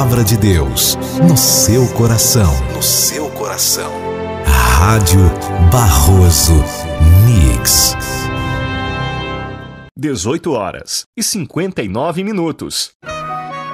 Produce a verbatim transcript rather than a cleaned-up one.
palavra de Deus no seu coração. No seu coração. Rádio Barroso Mix. dezoito horas e cinquenta e nove minutos.